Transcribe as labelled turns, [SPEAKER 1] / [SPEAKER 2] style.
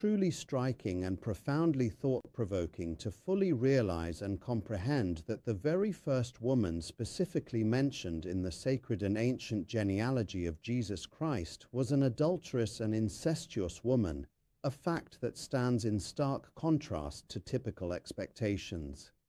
[SPEAKER 1] truly striking and profoundly thought-provoking to fully realize and comprehend that the very first woman specifically mentioned in the sacred and ancient genealogy of Jesus Christ was an adulterous and incestuous woman, a fact that stands in stark contrast to typical expectations.